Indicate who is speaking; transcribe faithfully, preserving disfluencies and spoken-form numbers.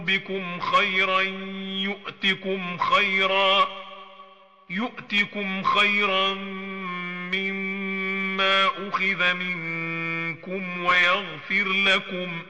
Speaker 1: بكم خيرا يؤتكم خيرا يؤتكم خيرا مما أخذ منكم ويغفر لكم